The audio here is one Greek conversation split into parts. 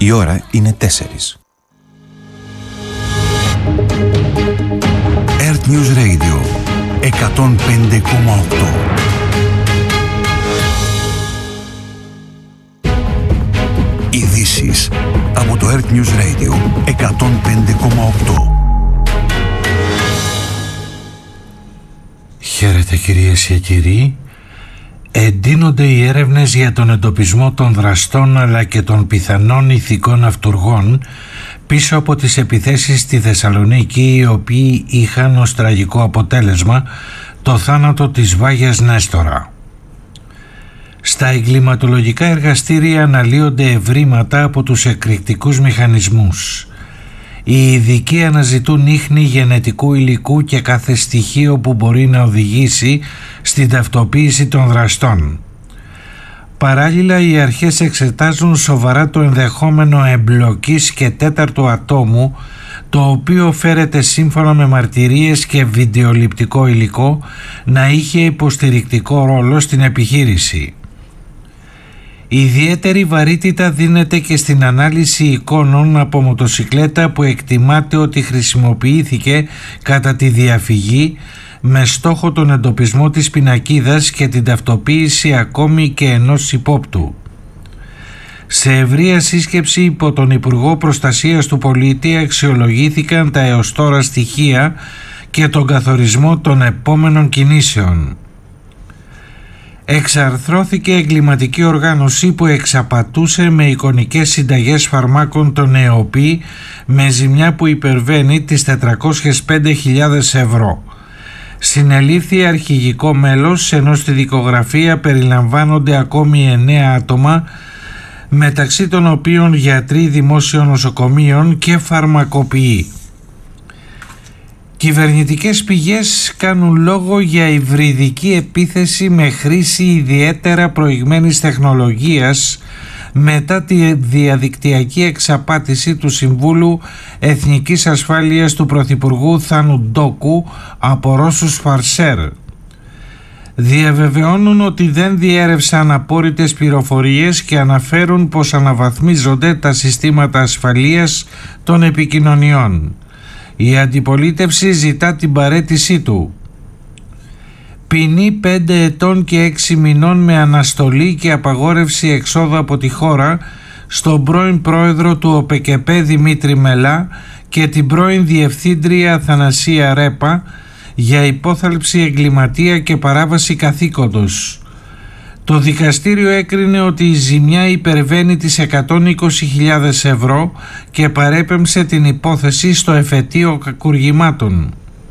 Η ώρα είναι 4. Earth News Radio 105,8. Ειδήσεις από το Earth News Radio 105,8. Χαίρετε κυρίες και κύριοι. Εντείνονται οι έρευνες για τον εντοπισμό των δραστών αλλά και των πιθανών ηθικών αυτουργών πίσω από τις επιθέσεις στη Θεσσαλονίκη, οι οποίοι είχαν ως τραγικό αποτέλεσμα το θάνατο της Βάγιας Νέστορα. Στα εγκληματολογικά εργαστήρια αναλύονται ευρήματα από τους εκρηκτικούς μηχανισμούς. Οι ειδικοί αναζητούν ίχνη γενετικού υλικού και κάθε στοιχείο που μπορεί να οδηγήσει στην ταυτοποίηση των δραστών. Παράλληλα, οι αρχές εξετάζουν σοβαρά το ενδεχόμενο εμπλοκής και τέταρτου ατόμου, το οποίο φέρεται σύμφωνα με μαρτυρίες και βιντεοληπτικό υλικό να είχε υποστηρικτικό ρόλο στην επιχείρηση. Ιδιαίτερη βαρύτητα δίνεται και στην ανάλυση εικόνων από μοτοσικλέτα που εκτιμάται ότι χρησιμοποιήθηκε κατά τη διαφυγή με στόχο τον εντοπισμό της πινακίδας και την ταυτοποίηση ακόμη και ενός υπόπτου. Σε ευρεία σύσκεψη υπό τον Υπουργό Προστασίας του Πολίτη αξιολογήθηκαν τα έως τώρα στοιχεία και τον καθορισμό των επόμενων κινήσεων. Εξαρθρώθηκε εγκληματική οργάνωση που εξαπατούσε με εικονικές συνταγές φαρμάκων τον ΕΟΠΗ με ζημιά που υπερβαίνει τις 405.000 ευρώ. Συνελήφθη αρχηγικό μέλος, ενώ στη δικογραφία περιλαμβάνονται ακόμη 9 άτομα, μεταξύ των οποίων γιατροί δημόσιων νοσοκομείων και φαρμακοποιοί. Κυβερνητικές πηγές κάνουν λόγο για υβριδική επίθεση με χρήση ιδιαίτερα προηγμένης τεχνολογίας μετά τη διαδικτυακή εξαπάτηση του Συμβούλου Εθνικής Ασφάλειας του Πρωθυπουργού Θάνου Ντόκου από Ρώσους φαρσέρ. Διαβεβαιώνουν ότι δεν διέρευσαν απόρριτες πληροφορίες και αναφέρουν πως αναβαθμίζονται τα συστήματα ασφαλείας των επικοινωνιών. Η αντιπολίτευση ζητά την παραίτησή του. Ποινή 5 ετών και 6 μηνών με αναστολή και απαγόρευση εξόδου από τη χώρα στον πρώην πρόεδρο του ΟΠΕΚΕΠΕ Δημήτρη Μελά και την πρώην διευθύντρια Αθανασία Ρέπα για υπόθαλψη εγκληματία και παράβαση καθήκοντος. Το δικαστήριο έκρινε ότι η ζημιά υπερβαίνει τις 120.000 ευρώ και παρέπεμψε την υπόθεση στο εφετείο κακουργημάτων.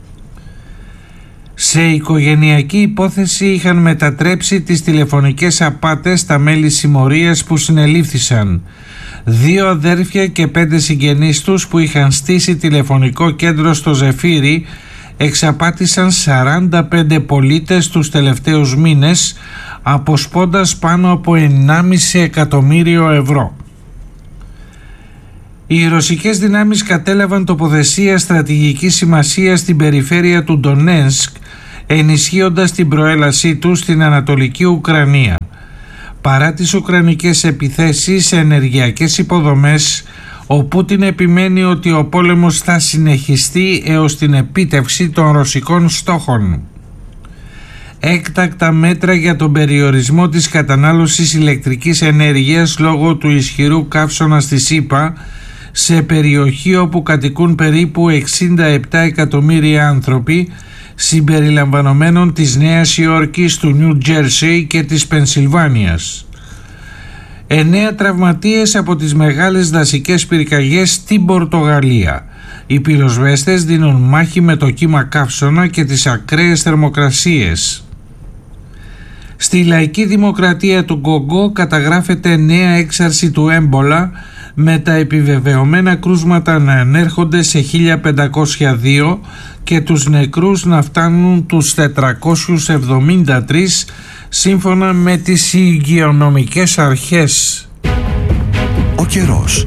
Σε οικογενειακή υπόθεση είχαν μετατρέψει τις τηλεφωνικές απάτες στα μέλη συμμορίας που συνελήφθησαν. 2 αδέρφια και 5 συγγενείς τους που είχαν στήσει τηλεφωνικό κέντρο στο Ζεφύρι εξαπάτησαν 45 πολίτες τους τελευταίους μήνες, αποσπώντας πάνω από 1,5 εκατομμύριο ευρώ. Οι ρωσικές δυνάμεις κατέλαβαν τοποθεσία στρατηγικής σημασίας στην περιφέρεια του Ντονέτσκ, ενισχύοντας την προέλασή τους στην Ανατολική Ουκρανία. Παρά τις ουκρανικές επιθέσεις σε ενεργειακές υποδομές, ο Πούτιν επιμένει ότι ο πόλεμος θα συνεχιστεί έως την επίτευξη των ρωσικών στόχων. Έκτακτα μέτρα για τον περιορισμό της κατανάλωσης ηλεκτρικής ενέργειας λόγω του ισχυρού καύσωνα στη ΣΥΠΑ, σε περιοχή όπου κατοικούν περίπου 67 εκατομμύρια άνθρωποι, συμπεριλαμβανομένων της Νέας Υόρκης, του Νιου Τζέρσι και της Πενσιλβάνιας. 9 τραυματίες από τις μεγάλες δασικές πυρκαγιές στην Πορτογαλία. Οι πυροσβέστες δίνουν μάχη με το κύμα καύσωνα και τις ακραίες θερμοκρασίες. Στη Λαϊκή Δημοκρατία του Κονγκό καταγράφεται νέα έξαρση του έμπολα, με τα επιβεβαιωμένα κρούσματα να ανέρχονται σε 1502 και τους νεκρούς να φτάνουν τους 473 σύμφωνα με τις υγειονομικές αρχές. Ο καιρός.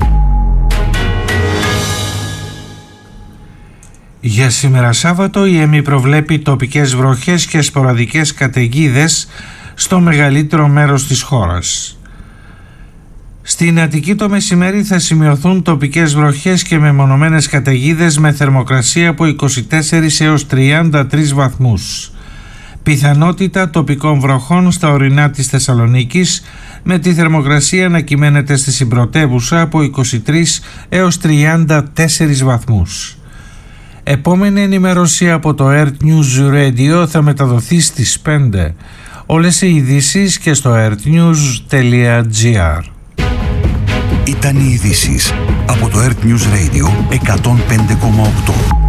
Για σήμερα Σάββατο η ΕΜΗ προβλέπει τοπικές βροχές και σποραδικές καταιγίδες στο μεγαλύτερο μέρος της χώρας. Στην Αττική το μεσημέρι θα σημειωθούν τοπικές βροχές και μεμονωμένες καταιγίδες με θερμοκρασία από 24 έως 33 βαθμούς. Πιθανότητα τοπικών βροχών στα ορεινά της Θεσσαλονίκης, με τη θερμοκρασία να κυμαίνεται στη συμπρωτεύουσα από 23 έως 34 βαθμούς. Επόμενη ενημέρωση από το Earth News Radio θα μεταδοθεί στις 5. Όλες οι ειδήσεις και στο earthnews.gr. Ήταν οι ειδήσεις από το Earth News Radio 105,8.